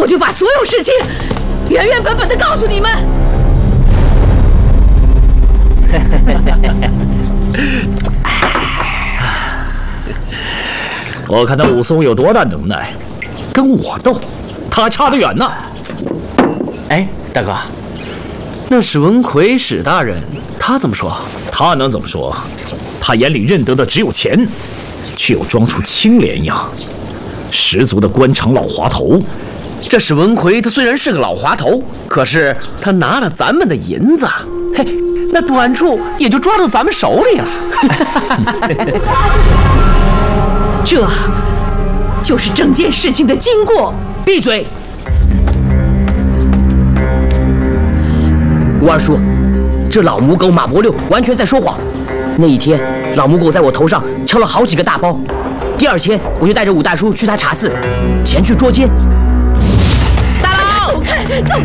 我就把所有事情原原本本的告诉你们。 我看那武松有多大能耐，跟我斗，他还差得远呢。 哎，大哥，那史文奎史大人他怎么说？ 他能怎么说？他眼里认得的只有钱，却又装出清廉样，十足的官场老滑头。 这史文奎他虽然是个老滑头，可是他拿了咱们的银子，嘿，那短处也就抓到咱们手里了。 这就是整件事情的经过。 闭嘴！吴二叔，这老母狗马伯六完全在说谎。那一天，老母狗在我头上敲了好几个大包。第二天，我就带着武大叔去他茶肆，前去捉奸，